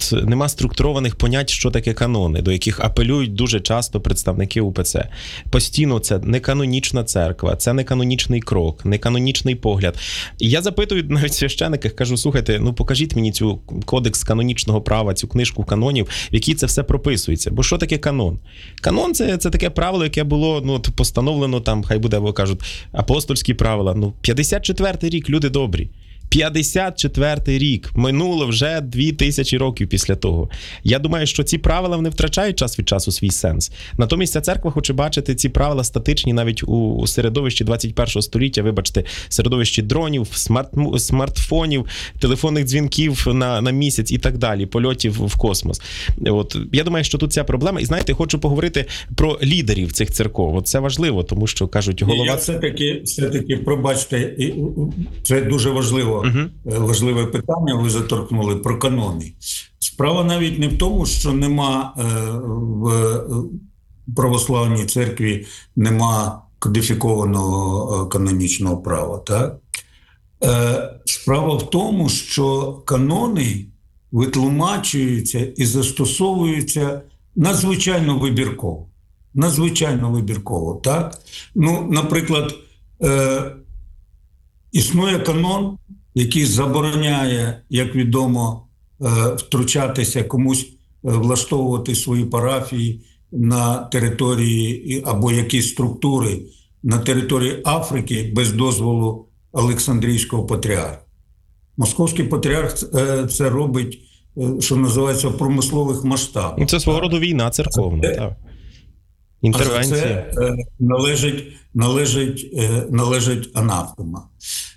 нема структурованих понять, що таке канони, до яких апелюють дуже часто представники УПЦ. Постійно це не канонічна церква, це не канонічний крок, не канонічний погляд. І я запитую навіть священиків, кажу, слухайте, покажіть мені цю кодекс канонічного права, цю книжку канонів, в якій це все прописується. Бо що таке канон? Канон – це таке правило, яке було постановлено, хай буде, або кажуть, апостольські правила. 54-й рік, люди добрі. 54-й рік. Минуло вже 2000 років після того. Я думаю, що ці правила не втрачають час від часу свій сенс. Натомість ця церква хоче бачити ці правила статичні навіть у середовищі 21-го століття, вибачте, середовищі дронів, смартфонів, телефонних дзвінків на місяць і так далі, польотів в космос. Я думаю, що тут ця проблема. І знаєте, хочу поговорити про лідерів цих церков. Це важливо, тому що, кажуть, голова... Я все-таки, пробачте, це дуже важливо. Важливе питання ви заторкнули про канони. Справа навіть не в тому, що нема в православній церкві нема кодифікованого канонічного права. Так? Справа в тому, що канони витлумачуються і застосовуються надзвичайно вибірково. Надзвичайно вибірково. Так? Наприклад, існує канон, який забороняє, як відомо, втручатися комусь, влаштовувати свої парафії на території або якісь структури на території Африки без дозволу Олександрійського патріарха. Московський патріарх це робить, що називається, в промислових масштабах. Це свого роду війна церковна, так. Інтервенція. А за це належить анафема.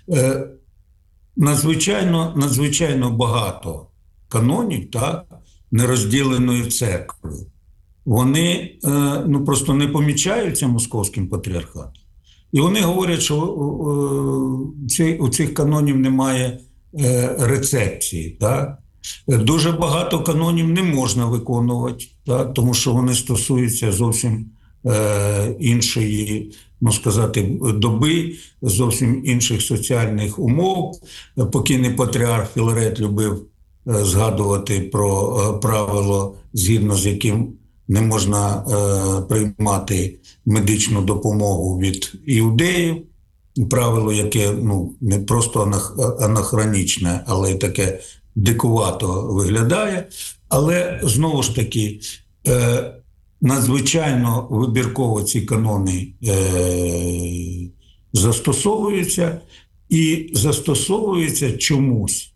Надзвичайно багато канонів, так, нерозділеної церкви. Вони просто не помічаються московським патріархатом. І вони говорять, що у цих канонів немає рецепції. Так? Дуже багато канонів не можна виконувати, так, тому що вони стосуються зовсім іншої, доби, зовсім інших соціальних умов. Покійний патріарх Філарет любив згадувати про правило, згідно з яким не можна приймати медичну допомогу від іудеїв. Правило, яке не просто анахронічне, але й таке дикувато виглядає. Але, знову ж таки, надзвичайно вибірково ці канони застосовуються, і застосовуються чомусь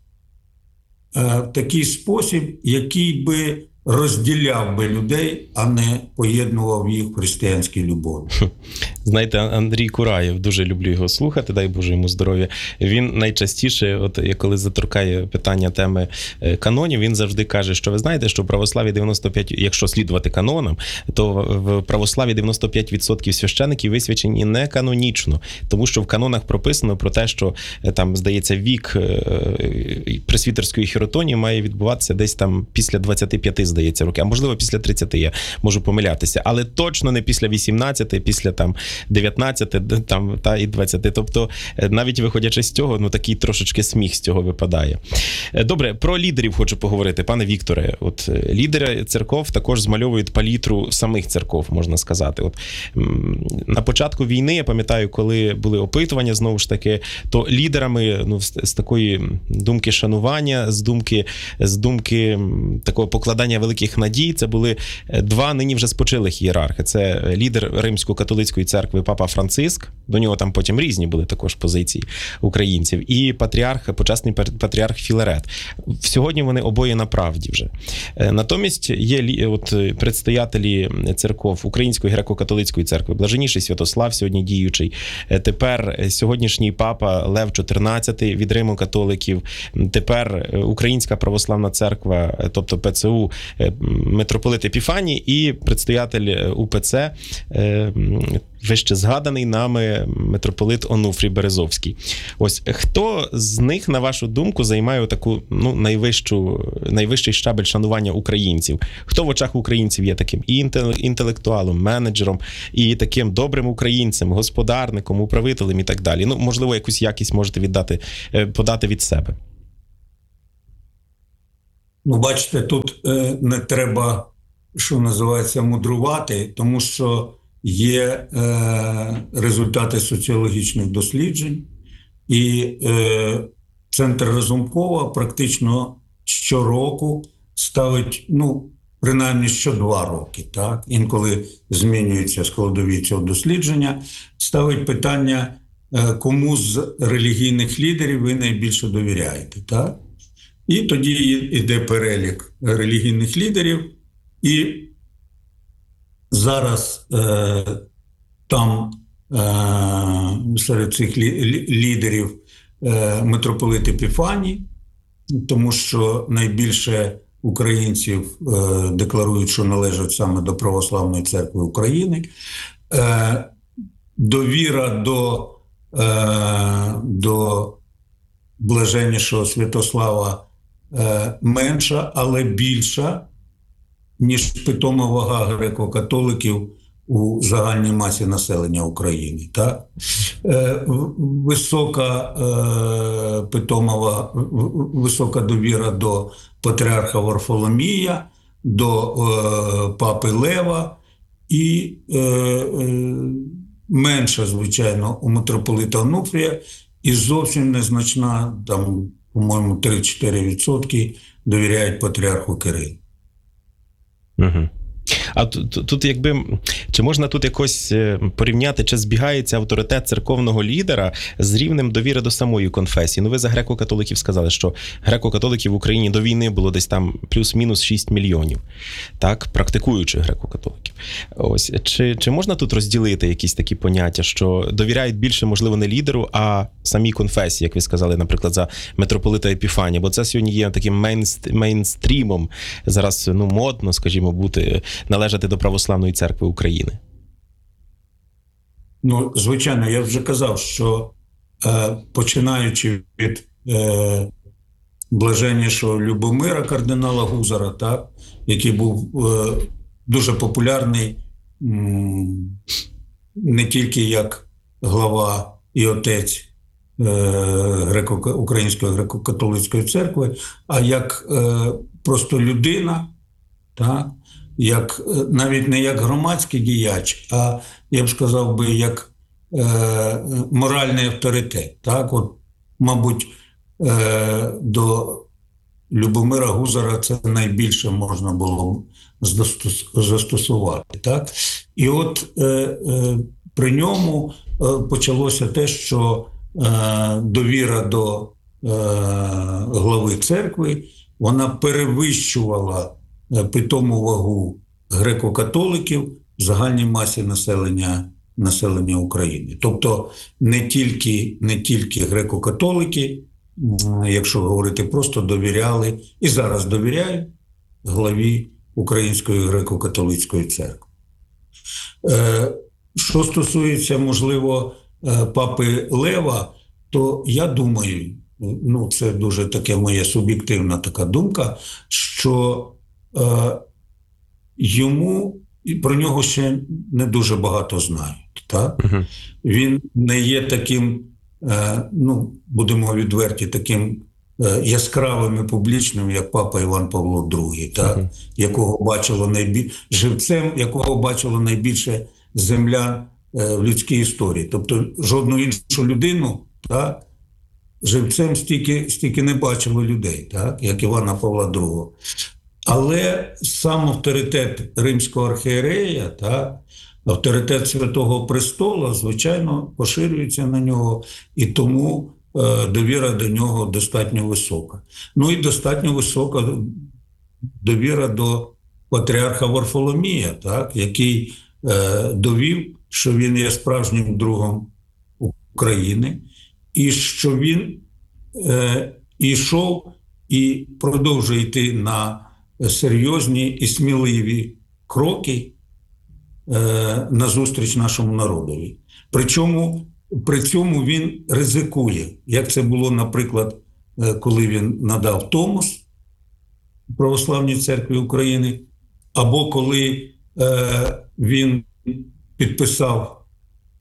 в такий спосіб, який би розділяв би людей, а не поєднував їх в християнській любові. Знаєте, Андрій Кураєв, дуже люблю його слухати, дай Боже йому здоров'я. Він найчастіше, коли заторкає питання теми канонів, він завжди каже, що ви знаєте, що в православі 95%, якщо слідувати канонам, то в православі 95% священиків висвячені не канонічно, тому що в канонах прописано про те, що там, здається, вік пресвітерської хіротонії має відбуватися десь там після 25, здається, років, а можливо після 30, я можу помилятися, але точно не після 18, після там 19 і 20. Тобто, навіть виходячи з цього, такий трошечки сміх з цього випадає. Добре, про лідерів хочу поговорити. Пане Вікторе, лідери церков також змальовують палітру самих церков, можна сказати. На початку війни, я пам'ятаю, коли були опитування, знову ж таки, то лідерами, з такої думки шанування, з думки такого покладання великих надій, це були два нині вже спочилих ієрархи. Це лідер Римсько-католицької церкви папа Франциск, до нього там потім різні були також позиції українців, і почесний патріарх Філарет. Сьогодні вони обоє на правді вже. Натомість є предстоятелі церков Української греко-католицької церкви, блаженніший Святослав, сьогодні діючий, тепер сьогоднішній папа Лев XIV від Римо-католиків, тепер Українська православна церква, тобто ПЦУ, митрополит Епіфаній і предстоятель УПЦ, вище згаданий нами митрополит Онуфрій Березовський. Хто з них, на вашу думку, займає таку найвищий щабель шанування українців? Хто в очах українців є таким і інтелектуалом, менеджером, і таким добрим українцем, господарником, управителем і так далі? Можливо, якусь якість можете подати від себе. Ну, бачите, тут не треба, що називається, мудрувати, тому що є результати соціологічних досліджень, і Центр Разумкова практично щороку ставить, ну, принаймні що 2 роки, так? Інколи змінюються складові цього дослідження, ставить питання, кому з релігійних лідерів ви найбільше довіряєте, так? І тоді йде перелік релігійних лідерів, і зараз там серед цих лідерів митрополит Епіфаній, тому що найбільше українців декларують, що належать саме до Православної церкви України. Довіра до блаженнішого Святослава менша, але більша, ніж питома вага греко-католиків у загальній масі населення України. Так? Висока довіра до патріарха Варфоломія, до папи Лева і менша, звичайно, у митрополита Онуфрія, і зовсім незначна, там, по-моєму, 3-4% довіряють патріарху Кирилу. Угу. А тут якби, чи можна тут якось порівняти, чи збігається авторитет церковного лідера з рівнем довіри до самої конфесії? Ну, ви за греко-католиків сказали, що греко-католиків в Україні до війни було десь там плюс-мінус 6 мільйонів, так, практикуючих греко-католиків. Ось, чи можна тут розділити якісь такі поняття, що довіряють більше, можливо, не лідеру, а самій конфесії, як ви сказали, наприклад, за митрополита Епіфанія, бо це сьогодні є таким мейнстрімом, зараз, ну, модно, скажімо, належати до Православної церкви України? Ну, звичайно, я вже казав, що починаючи від блаженнішого Любомира, кардинала Гузара, так, який був дуже популярний не тільки як глава і отець Української греко-католицької церкви, а як просто людина, так, як, навіть не як громадський діяч, а, я б сказав би, як моральний авторитет. Так? От, мабуть, до Любомира Гузара це найбільше можна було застосувати. Так? І от при ньому почалося те, що довіра до глави церкви, вона перевищувала питому вагу греко-католиків в загальній масі населення України. Тобто не тільки греко-католики, якщо говорити просто, довіряли і зараз довіряють главі Української греко-католицької церкви. Що стосується, можливо, папи Лева, то я думаю, ну це дуже таке моя суб'єктивна така думка, що йому, і про нього ще не дуже багато знають. Так? Uh-huh. Він не є таким, ну, будемо відверті, таким яскравим і публічним, як папа Іван Павло II, так? Uh-huh. Живцем, якого бачило найбільше землян в людській історії. Тобто жодну іншу людину, так, живцем стільки не бачило людей, так, як Івана Павла II. Але сам авторитет римського архієрея, так, авторитет Святого Престола, звичайно, поширюється на нього, і тому довіра до нього достатньо висока. Ну і достатньо висока довіра до патріарха Варфоломія, так, який довів, що він є справжнім другом України, і що він йшов і продовжує йти на серйозні і сміливі кроки назустріч нашому народові. Причому при цьому він ризикує, як це було, наприклад, коли він надав Томос Православній церкві України, або коли він підписав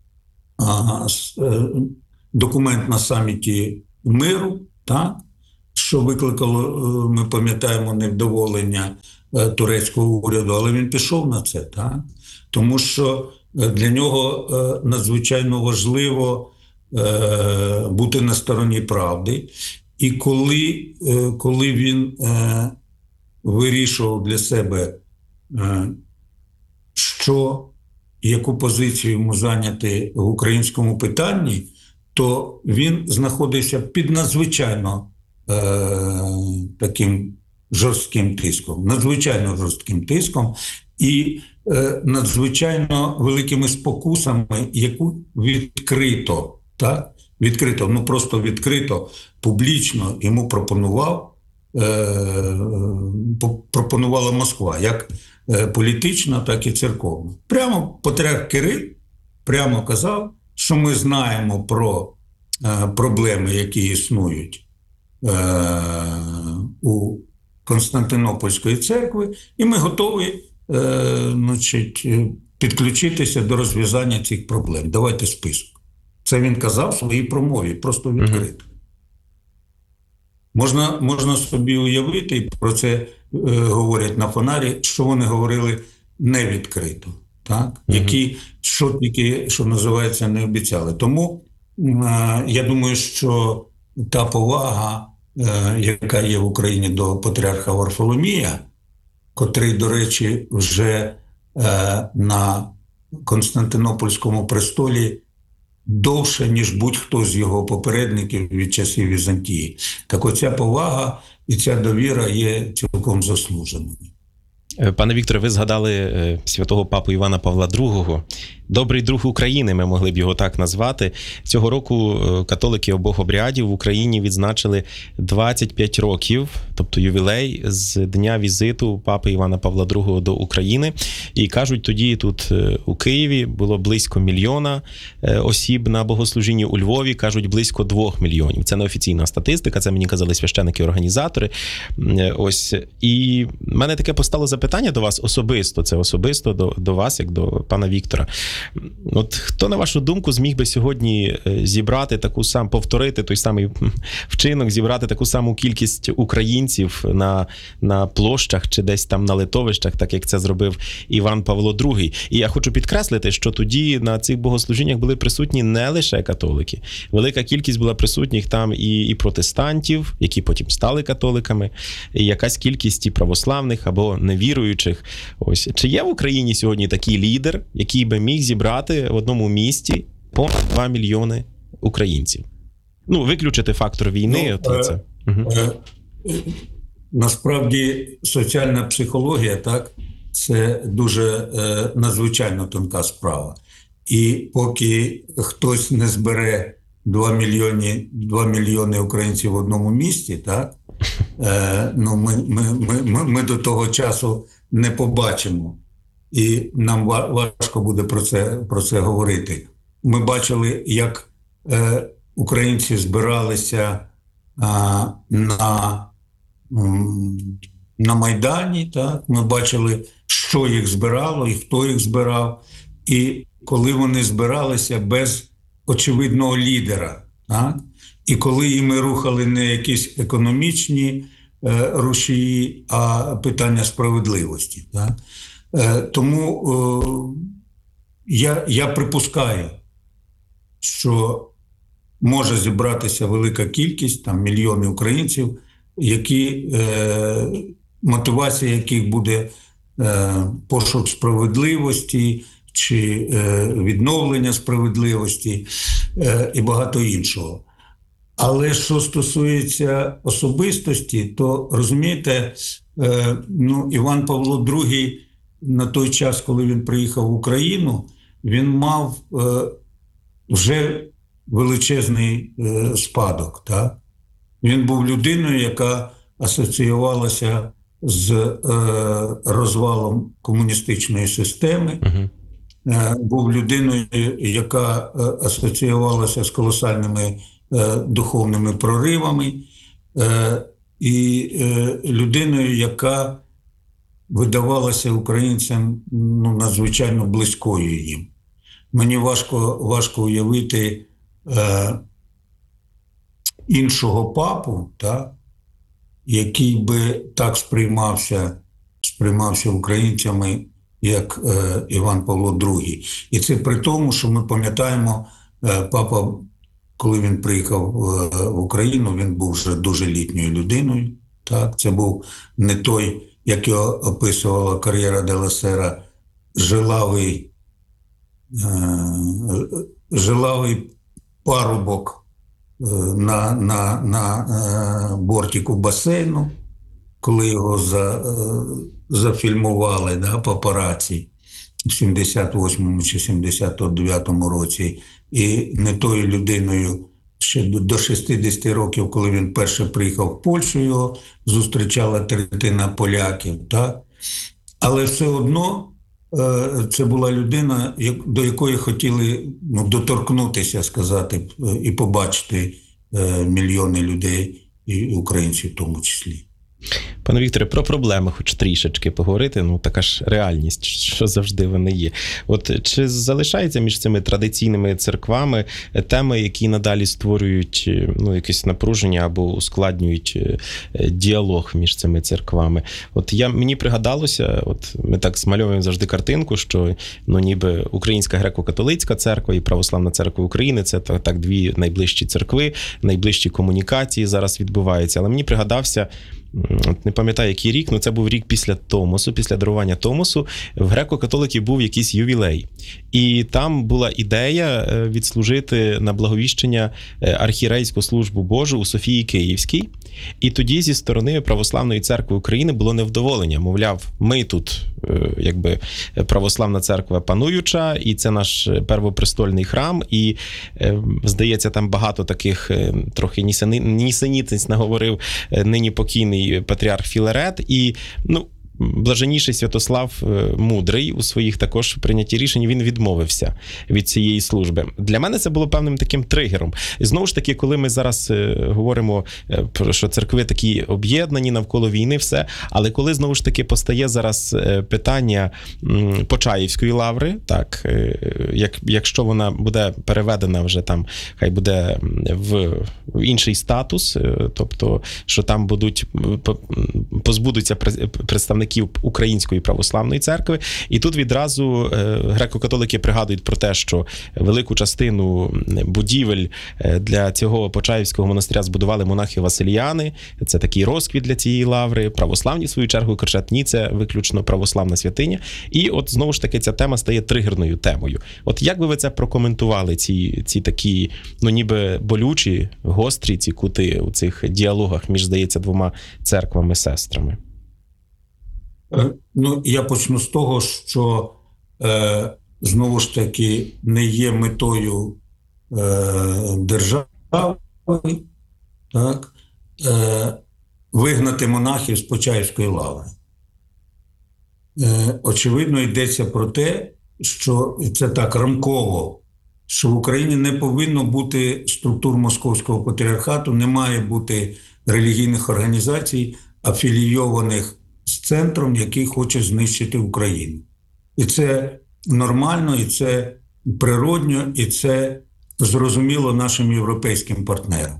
документ на саміті миру, так, що викликало, ми пам'ятаємо, невдоволення турецького уряду, але він пішов на це, так? Тому що для нього надзвичайно важливо бути на стороні правди. І коли він вирішував для себе, яку позицію йому зайняти в українському питанні, то він знаходився під надзвичайно таким жорстким тиском і надзвичайно великими спокусами, яку просто відкрито, публічно йому пропонувала Москва, як політично, так і церковно. Прямо патріарх Кирил прямо казав, що ми знаємо про проблеми, які існують у Константинопольської церкви, і ми готові підключитися до розв'язання цих проблем. Давайте список. Це він казав в своїй промові, просто відкрито. Можна собі уявити, і про це говорять на Фонарі, що вони говорили не відкрито, так? Які, що називається, не обіцяли. Тому я думаю, що та повага, яка є в Україні до патріарха Варфоломія, котрий, до речі, вже на Константинопольському престолі довше, ніж будь-хто з його попередників від часів Візантії. Так оця повага і ця довіра є цілком заслуженою. Пане Вікторе, ви згадали святого папу Івана Павла II. Добрий друг України, ми могли б його так назвати. Цього року католики обох обрядів в Україні відзначили 25 років, тобто ювілей з дня візиту папи Івана Павла II до України. І кажуть, тоді тут у Києві було близько 1 мільйона осіб на богослужінні, у Львові, кажуть, близько 2 мільйонів. Це неофіційна статистика, це мені казали священики-організатори. Ось. І в мене таке постало запитання до вас особисто, це особисто до вас, як до пана Віктора. От хто, на вашу думку, зміг би сьогодні зібрати повторити той самий вчинок, зібрати таку саму кількість українців на площах чи десь там на литовищах, так як це зробив Іван Павло II. І я хочу підкреслити, що тоді на цих богослужіннях були присутні не лише католики. Велика кількість була присутніх там і протестантів, які потім стали католиками, і якась кількість і православних або невіруючих. Ось. Чи є в Україні сьогодні такий лідер, який би міг зібрати в одному місті понад 2 мільйони українців? Ну, виключити фактор війни. Насправді, соціальна психологія, так, це дуже надзвичайно тонка справа. І поки хтось не збере 2 мільйони українців в одному місті, так, ми до того часу не побачимо. І нам важко буде про це говорити. Ми бачили, як українці збиралися на Майдані. Так? Ми бачили, що їх збирало і хто їх збирав. І коли вони збиралися без очевидного лідера. Так? І коли їм рухали не якісь економічні рушії, а питання справедливості. Так? Тому я припускаю, що може зібратися велика кількість, там мільйони українців, мотивація яких буде пошук справедливості чи відновлення справедливості і багато іншого. Але що стосується особистості, то, розумієте, Іван Павло II на той час, коли він приїхав в Україну, він мав вже величезний спадок. Так? Він був людиною, яка асоціювалася з розвалом комуністичної системи, був людиною, яка асоціювалася з колосальними духовними проривами, і людиною, яка видавалася українцям надзвичайно близькою їм. Мені важко уявити іншого папу, так, який би так сприймався українцями, як Іван Павло II. І це при тому, що ми пам'ятаємо, папа, коли він приїхав в Україну, він був вже дуже літньою людиною. Так? Це був не той, як його описувала кар'єра де ла Сера, жилавий парубок на бортику басейну, коли його зафільмували, да, папараці в 78-му чи 79-му році. І не тою людиною ще до 60 років, коли він перше приїхав в Польщу, його зустрічала третина поляків. Так? Але все одно це була людина, до якої хотіли доторкнутися, сказати, і побачити мільйони людей, і українців в тому числі. Пане Вікторе, про проблеми хоч трішечки поговорити, така ж реальність, що завжди вони є. От чи залишається між цими традиційними церквами теми, які надалі створюють якесь напруження або ускладнюють діалог між цими церквами? От мені пригадалося, ми так змальовуємо завжди картинку, що ніби Українська греко-католицька церква і Православна церква України – це так дві найближчі церкви, найближчі комунікації зараз відбуваються. Але мені пригадався, не пам'ятаю, який рік, це був рік після Томосу, після дарування Томосу, в греко-католиків був якийсь ювілей. І там була ідея відслужити на благовіщення архієрейську службу Божу у Софії Київській. І тоді зі сторони Православної церкви України було невдоволення. Мовляв, ми тут православна церква пануюча, і це наш первопрестольний храм, і, здається, там багато таких трохи нісенітниць наговорив нині покійний патріарх Філарет, і, блаженніший Святослав Мудрий у своїх також прийнятті рішень, він відмовився від цієї служби. Для мене це було певним таким тригером. І знову ж таки, коли ми зараз говоримо, що церкви такі об'єднані навколо війни, все, але коли знову ж таки постає зараз питання Почаївської лаври, так, якщо вона буде переведена вже там, хай буде в інший статус, тобто, що там позбудуться представники Української православної церкви. І тут відразу греко-католики пригадують про те, що велику частину будівель для цього Почаївського монастиря збудували монахи-василіяни. Це такий розквіт для цієї лаври. Православні, в свою чергу, кричать: ні, це виключно православна святиня. І знову ж таки, ця тема стає тригерною темою. Як би ви це прокоментували, ці такі, ніби болючі, гострі ці кути у цих діалогах між, здається, двома церквами-сестрами? Я почну з того, що знову ж таки не є метою держави, так, вигнати монахів з Почаївської лаври. Очевидно, йдеться про те, що це так рамково, що в Україні не повинно бути структур Московського патріархату, не має бути релігійних організацій, афілійованих з центром, який хоче знищити Україну. І це нормально, і це природньо, і це зрозуміло нашим європейським партнерам.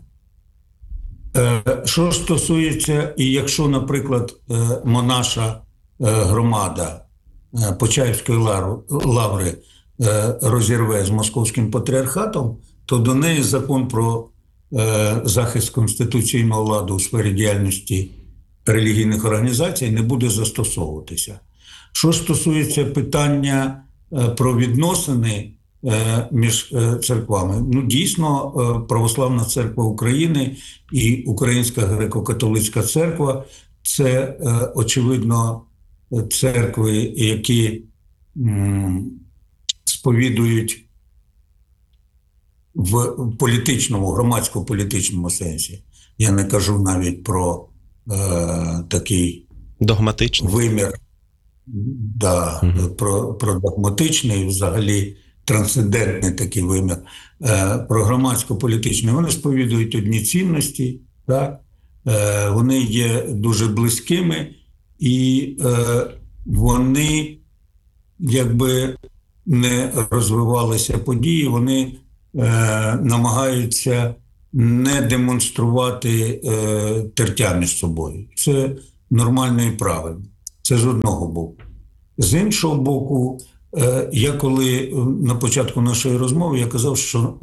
Що стосується, і якщо, наприклад, монаша громада Почаївської лаври розірве з Московським патріархатом, то до неї закон про захист конституційного ладу у сфері діяльності релігійних організацій не буде застосовуватися. Що стосується питання про відносини між церквами, дійсно, Православна церква України і Українська греко-католицька церква – це, очевидно, церкви, які сповідують в політичному, громадсько-політичному сенсі. Я не кажу навіть про такий догматичний вимір, про догматичний, взагалі трансцендентний такий вимір, про громадсько-політичний. Вони сповідують одні цінності, так? Вони є дуже близькими, і вони, якби не розвивалися події, вони намагаються не демонструвати тертя між собою. Це нормально і правильно. Це з одного боку. З іншого боку, я коли на початку нашої розмови я казав, що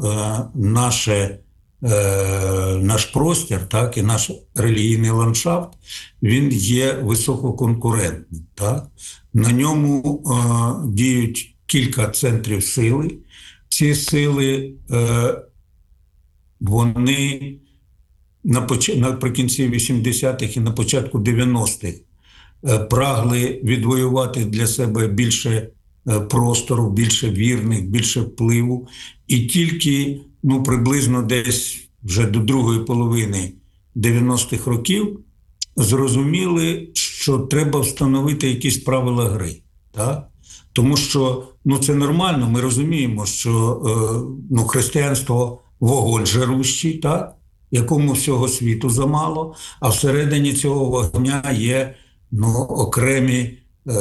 наш простір, так, і наш релігійний ландшафт, він є висококонкурентним. Так? На ньому діють кілька центрів сили. Ці сили, вони наприкінці 80-х і на початку 90-х прагли відвоювати для себе більше простору, більше вірних, більше впливу. І тільки приблизно десь вже до другої половини 90-х років зрозуміли, що треба встановити якісь правила гри. Так? Тому що це нормально, ми розуміємо, що християнство вогонь жарущий, так? Якому всього світу замало, а всередині цього вогня є окремі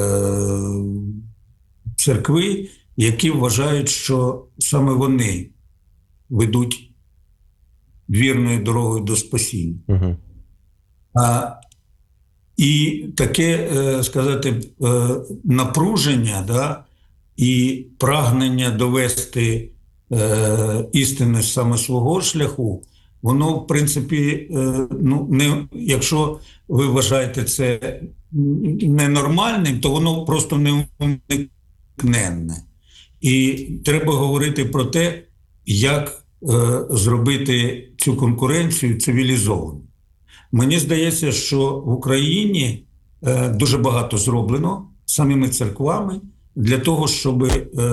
церкви, які вважають, що саме вони ведуть вірною дорогою до спасіння. Угу. І таке, сказати, напруження, да, і прагнення довести істину саме свого шляху, воно, в принципі, якщо ви вважаєте це ненормальним, то воно просто неуникненне. І треба говорити про те, як зробити цю конкуренцію цивілізованою. Мені здається, що в Україні дуже багато зроблено самими церквами для того, щоб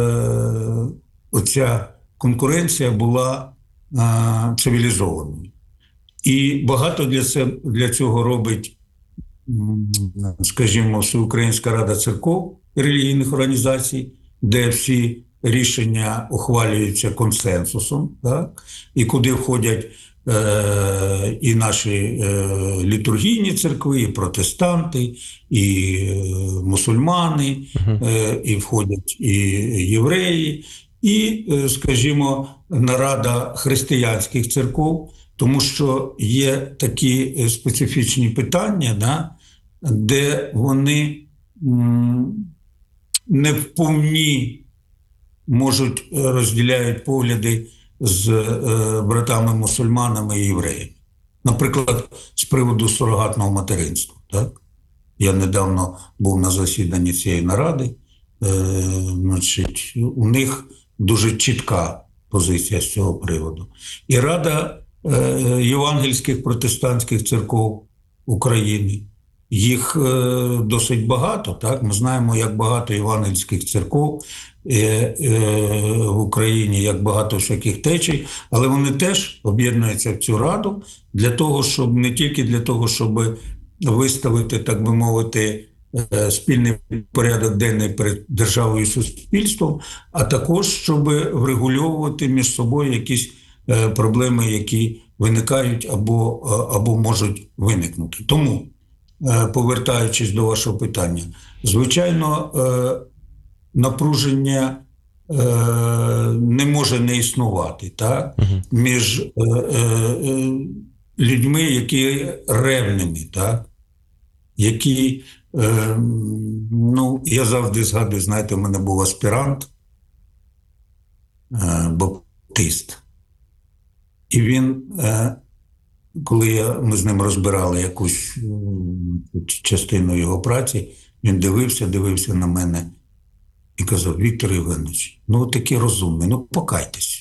оця конкуренція була цивілізованою. І багато для цього робить, скажімо, Всеукраїнська рада церков і релігійних організацій, де всі рішення ухвалюються консенсусом, так? І куди входять і наші літургійні церкви, і протестанти, і мусульмани, і входять і євреї, і, скажімо, нарада християнських церков, тому що є такі специфічні питання, да, де вони не вповні можуть розділяють погляди з братами-мусульманами і євреями. Наприклад, з приводу сурогатного материнства. Так? Я недавно був на засіданні цієї наради. У них дуже чітка позиція з цього приводу. І Рада євангельських протестантських церков України, їх досить багато. Так? Ми знаємо, як багато євангельських церков в Україні, як багато всяких течій, але вони теж об'єднуються в цю раду для того, щоб не тільки для того, щоб виставити, так би мовити, спільний порядок денний перед державою і суспільством, а також, щоб врегульовувати між собою якісь проблеми, які виникають або можуть виникнути. Тому, повертаючись до вашого питання, звичайно, напруження не може не існувати, так? Між людьми, які ревними, так? Які, я завжди згадую, знаєте, у мене був аспірант, баптист. І він, коли ми з ним розбирали якусь частину його праці, він дивився на мене і казав: Віктор Євгенович, ви такий розумний, покайтесь.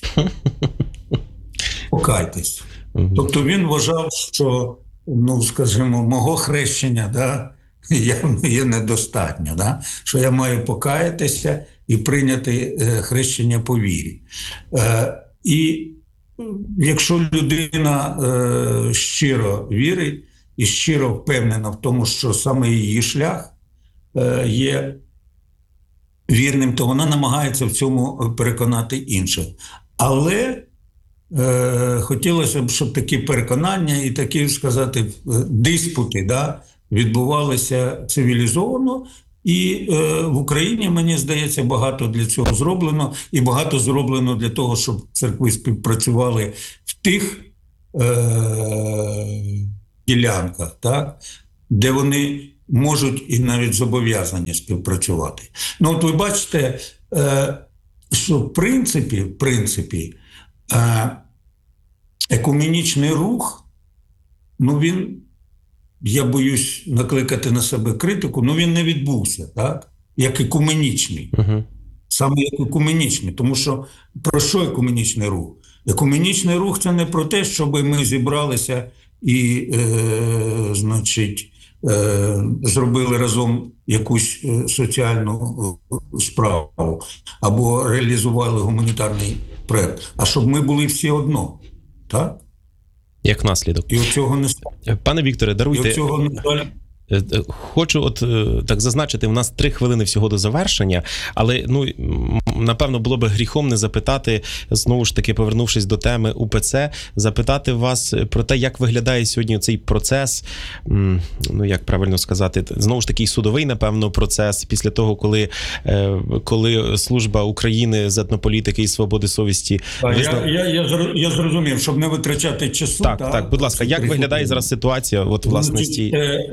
Покайтесь. Тобто він вважав, що, скажімо, мого хрещення, да, є недостатньо, да, що я маю покаятися і прийняти хрещення по вірі. І якщо людина щиро вірить і щиро впевнена в тому, що саме її шлях є вірним, то вона намагається в цьому переконати інших. Але хотілося б, щоб такі переконання і такі, сказати, диспути, да, відбувалися цивілізовано. І в Україні, мені здається, багато для цього зроблено. І багато зроблено для того, щоб церкви співпрацювали в тих ділянках, так, де вони можуть і навіть зобов'язані співпрацювати. Ну, от ви бачите, що в принципі, екуменічний рух, ну він, я боюсь накликати на себе критику, ну він не відбувся, так? Як екуменічний. Саме як екуменічний. Тому що про що екуменічний рух? Екуменічний рух – це не про те, щоб ми зібралися і, зробили разом якусь соціальну справу або реалізували гуманітарний проєкт, а щоб ми були всі одно, так? Як наслідок. І цього не стало. Пане Вікторе, даруйте. І цього не стало. Хочу так зазначити, у нас 3 хвилини всього до завершення, але напевно було би гріхом не запитати, знову ж таки повернувшись до теми УПЦ, запитати вас про те, як виглядає сьогодні цей процес, як правильно сказати, знову ж таки судовий, напевно, процес після того, коли Служба України з етнополітики і свободи совісті... Я зрозумів, щоб не витрачати часу. Так, будь ласка, як виглядає зараз ситуація, власності?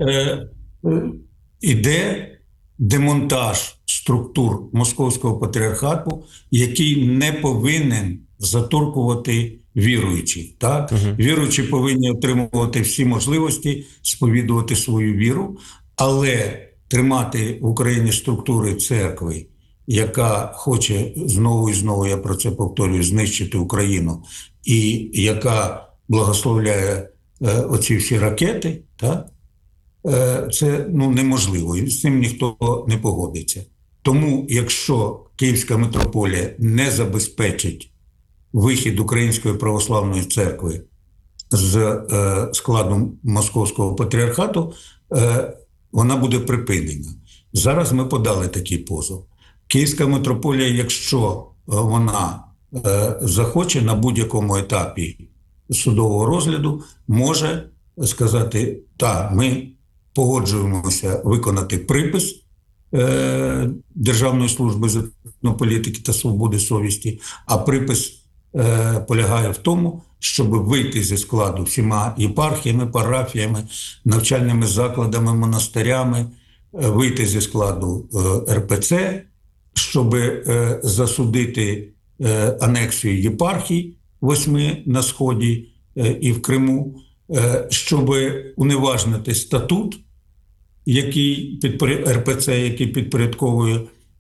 Іде демонтаж структур Московського патріархату, який не повинен заторкувати віруючих. Так? Віруючі повинні отримувати всі можливості сповідувати свою віру, але тримати в Україні структури церкви, яка хоче знову і знову, я про це повторюю, знищити Україну, і яка благословляє оці всі ракети, так? Це неможливо, і з цим ніхто не погодиться. Тому, якщо Київська митрополія не забезпечить вихід Української православної церкви з складу Московського патріархату, вона буде припинена. Зараз ми подали такий позов. Київська митрополія, якщо вона захоче на будь-якому етапі судового розгляду, може сказати, так, ми погоджуємося виконати припис Державної служби з етнополітики та свободи совісті, а припис полягає в тому, щоб вийти зі складу всіма єпархіями, парафіями, навчальними закладами, монастирями, вийти зі складу РПЦ, щоб засудити анексію єпархій 8 на Сході і в Криму, щоб уневажнити статут, який РПЦ, який підпорядковує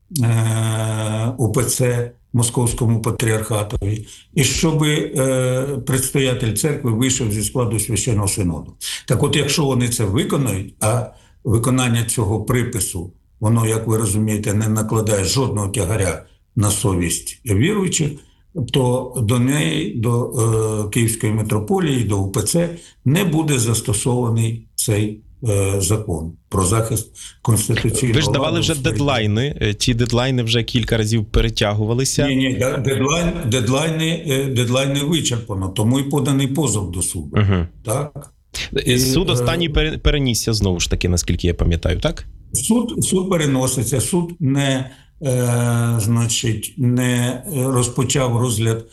УПЦ Московському патріархатові, і щоб предстоятель церкви вийшов зі складу Священного Синоду. Так от, якщо вони це виконають, а виконання цього припису, воно, як ви розумієте, не накладає жодного тягаря на совість віруючих, то до неї, до Київської митрополії, до УПЦ не буде застосований цей закон про захист конституційного. Ви ж давали вже дедлайни, ті дедлайни вже кілька разів перетягувалися. Ні, дедлайни вичерпано, тому і поданий позов до суду. Так? Суд останній перенісся знову ж таки, наскільки я пам'ятаю, так? Суд переноситься, суд не розпочав розгляд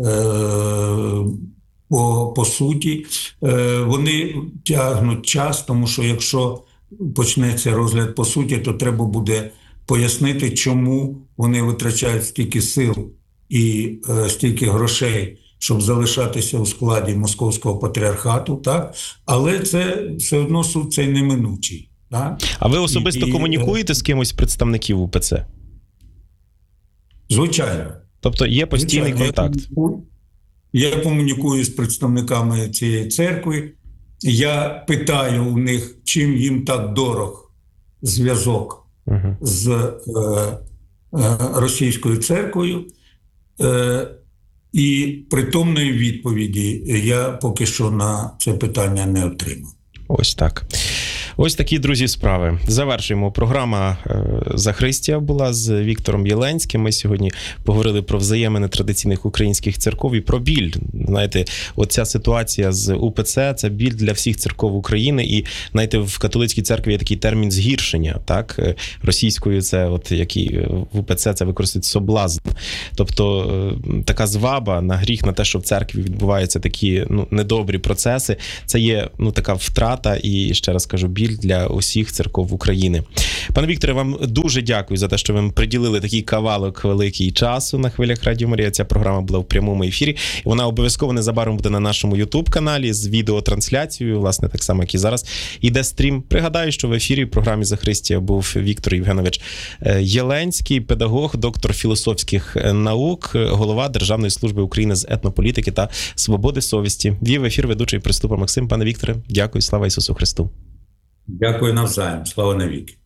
по суті. Вони тягнуть час, тому що якщо почнеться розгляд по суті, то треба буде пояснити, чому вони витрачають стільки сил і стільки грошей, щоб залишатися у складі Московського патріархату, так? Але це все одно суд цей неминучий. Так? А ви особисто комунікуєте з кимось з представників УПЦ? Звичайно. Тобто є постійний контакт? Я комунікую з представниками цієї церкви. Я питаю у них, чим їм так дорог зв'язок з російською церквою. І притомної відповіді я поки що на це питання не отримав. Ось так. Ось такі, друзі, справи. Завершуємо. Програма «Захристія» була з Віктором Єленським. Ми сьогодні поговорили про взаємини традиційних українських церков і про біль. Знаєте, оця ситуація з УПЦ – це біль для всіх церков України. І, знаєте, в католицькій церкві є такий термін «згіршення». Так? Російською це, от, який в УПЦ це використовують соблазн. Тобто така зваба на гріх, на те, що в церкві відбуваються такі недобрі процеси, це є така втрата і, ще раз кажу, біль для усіх церков України. Пане Вікторе, вам дуже дякую за те, що ви приділили такий кавалок великий часу на хвилях Радіо Марія. Ця програма була в прямому ефірі. Вона обов'язково незабаром буде на нашому YouTube-каналі з відеотрансляцією, власне, так само, як і зараз. Іде стрім. Пригадаю, що в ефірі в програмі «Захристія» був Віктор Євгенович Єленський, педагог, доктор філософських наук, голова Державної служби України з етнополітики та свободи совісті. Вів ефір ведучий Приступа Максим. Пане Вікторе, дякую. Слава Ісусу Христу. Дякую навзаєм. Слава навіки.